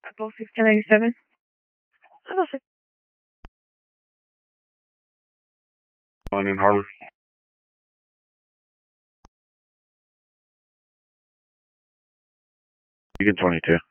Apple 1697. Hello, sir. On in Harbor. Beacon 22.